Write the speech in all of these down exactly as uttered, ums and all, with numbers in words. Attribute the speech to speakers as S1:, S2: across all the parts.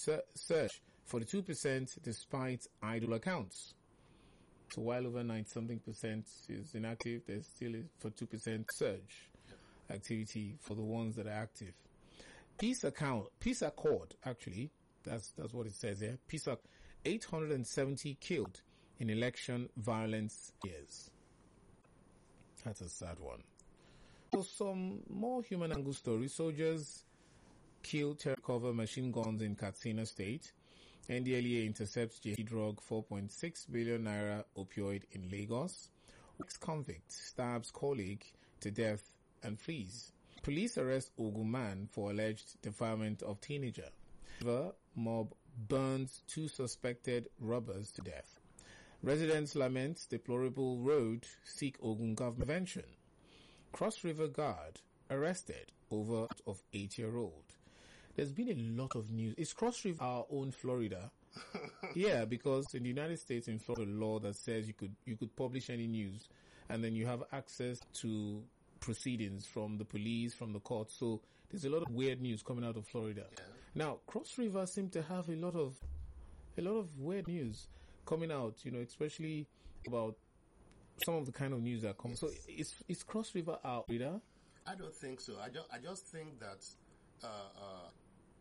S1: surge forty-two percent despite idle accounts. So while over ninety something percent is inactive, there's still a forty-two percent surge activity for the ones that are active. Peace account, peace accord, actually, that's, that's what it says here. Peace accord, eight hundred seventy killed in election violence years. That's a sad one. So some more human angle stories. Soldiers kill terror cover machine guns in Katsina State. N D L E A intercepts J drug four point six billion naira opioid in Lagos. Ex-convict stabs colleague to death and flees. Police arrest Ogun man for alleged defilement of teenager. The mob burns two suspected robbers to death. Residents lament deplorable road, seek Ogun government intervention. Cross River guard arrested over of eight-year-old. There's been a lot of news. Is Cross River our own Florida? Yeah, because in the United States, in Florida, a law that says you could you could publish any news, and then you have access to proceedings from the police, from the court. So there's a lot of weird news coming out of Florida. Yeah. Now, Cross River seem to have a lot of a lot of weird news coming out. You know, especially about some of the kind of news that comes. Yes. So is is Cross River our Florida?
S2: I don't think so. I just I just think that. Uh, uh,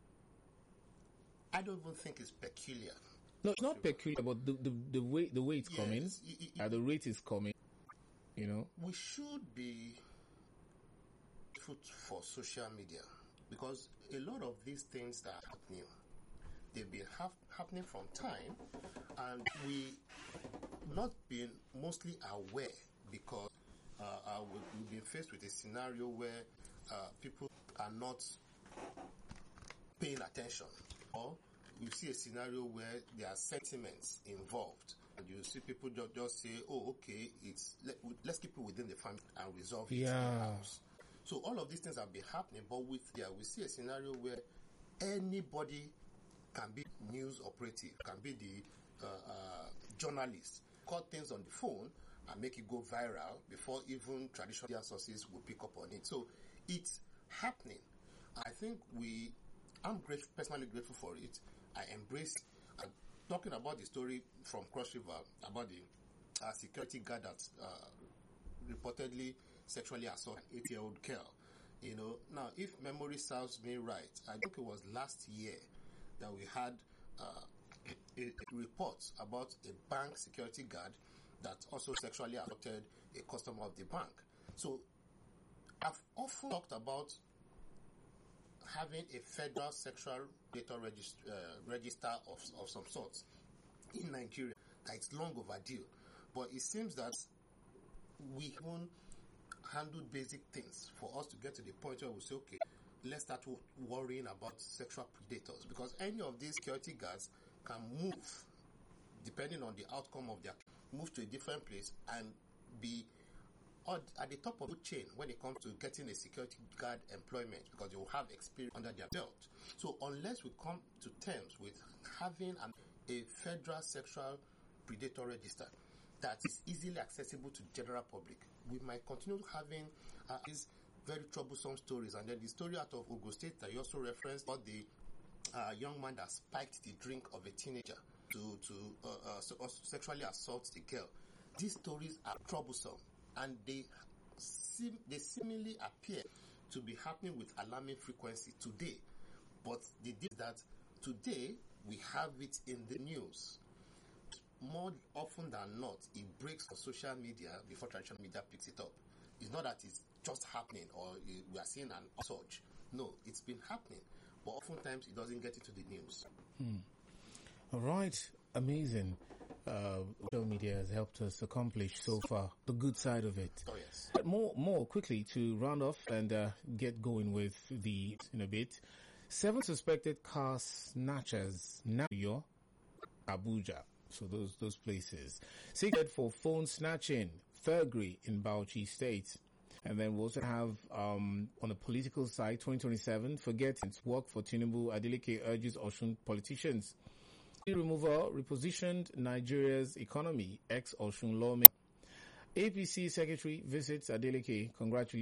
S2: I don't even think it's peculiar.
S1: No, it's not peculiar, but the the, the way the way it's yes, coming, it, it, uh, the rate is coming. You know,
S2: we should be grateful for social media because a lot of these things that are happening, they've been ha- happening from time, and we not been mostly aware because uh, uh, we've been faced with a scenario where uh, people are not paying attention, or you see a scenario where there are sentiments involved, and you see people just, just say, "Oh, okay, it's let, let's keep it within the family and resolve it
S1: yeah.
S2: in the house." So all of these things have been happening, but with yeah, we see a scenario where anybody can be news operative, can be the uh, uh, journalist, cut things on the phone and make it go viral before even traditional sources will pick up on it. So it's happening. I think we, I'm great, personally grateful for it. I embrace, I'm talking about the story from Cross River about the uh, security guard that uh, reportedly sexually assaulted an eight-year-old girl. You know, now if memory serves me right, I think it was last year that we had uh, a, a report about a bank security guard that also sexually assaulted a customer of the bank. So I've often talked about having a federal sexual data register, uh, register of, of some sort in Nigeria. That it's long overdue, but it seems that we haven't handled basic things for us to get to the point where we say, okay, let's start worrying about sexual predators, because any of these security guards can move, depending on the outcome of their move to a different place and be at the top of the chain when it comes to getting a security guard employment, because they will have experience under their belt. So unless we come to terms with having an, a federal sexual predator register that is easily accessible to general public, we might continue having uh, these very troublesome stories. And then the story out of Ogun State that you also referenced about the uh, young man that spiked the drink of a teenager to, to uh, uh, so, sexually assault the girl. These stories are troublesome, and they seem they seemingly appear to be happening with alarming frequency today. But the deal is that today we have it in the news. More often than not, it breaks on social media before traditional media picks it up. It's not that it's just happening or we are seeing an surge. No, it's been happening, but oftentimes it doesn't get into the news.
S1: Hmm. All right, amazing. Uh, social media has helped us accomplish so far the good side of it.
S2: Oh yes.
S1: But more, more quickly to round off and uh, get going with the in a bit. Seven suspected car snatchers now in Abuja. So those those places. Seated for phone snatching, Thurgri in Bauchi State. And then we also have, um, on the political side, twenty twenty-seven, forget its work for Tinubu, Adeleke urges Osun politicians. Removal repositioned Nigeria's economy, ex-Osun lawmaker. A P C Secretary visits Adeleke, congratulations.